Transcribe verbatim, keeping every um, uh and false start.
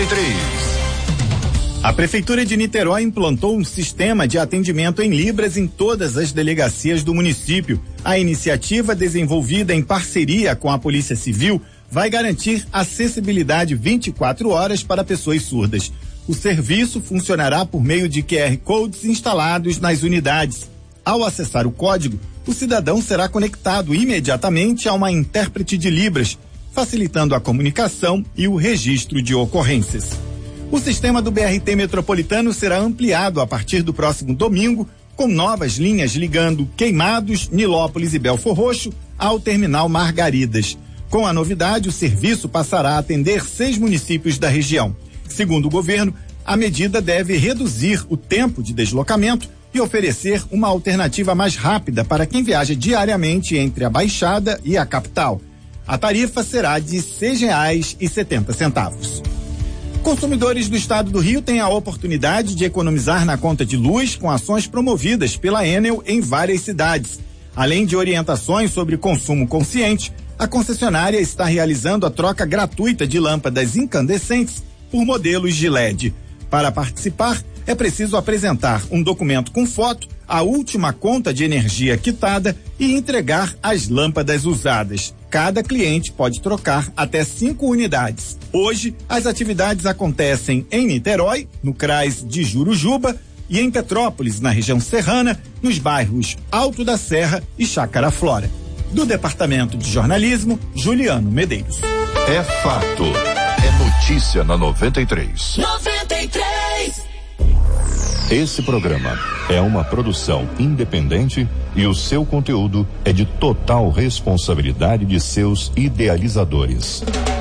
e três. A Prefeitura de Niterói implantou um sistema de atendimento em Libras em todas as delegacias do município. A iniciativa, desenvolvida em parceria com a Polícia Civil, vai garantir acessibilidade vinte e quatro horas para pessoas surdas. O serviço funcionará por meio de Q R Codes instalados nas unidades. Ao acessar o código, o cidadão será conectado imediatamente a uma intérprete de Libras, facilitando a comunicação e o registro de ocorrências. O sistema do B R T metropolitano será ampliado a partir do próximo domingo, com novas linhas ligando Queimados, Nilópolis e Belfor Roxo ao terminal Margaridas. Com a novidade, o serviço passará a atender seis municípios da região. Segundo o governo, a medida deve reduzir o tempo de deslocamento e oferecer uma alternativa mais rápida para quem viaja diariamente entre a Baixada e a capital. A tarifa será de seis reais e setenta centavos. Consumidores do estado do Rio têm a oportunidade de economizar na conta de luz com ações promovidas pela Enel em várias cidades. Além de orientações sobre consumo consciente, a concessionária está realizando a troca gratuita de lâmpadas incandescentes por modelos de L E D. Para participar, é preciso apresentar um documento com foto, a última conta de energia quitada e entregar as lâmpadas usadas. Cada cliente pode trocar até cinco unidades. Hoje, as atividades acontecem em Niterói, no C R A S de Jurujuba, e em Petrópolis, na região serrana, nos bairros Alto da Serra e Chácara Flora. Do Departamento de Jornalismo, Juliano Medeiros. É fato. É notícia na noventa e três. noventa e três. Esse programa é uma produção independente e o seu conteúdo é de total responsabilidade de seus idealizadores.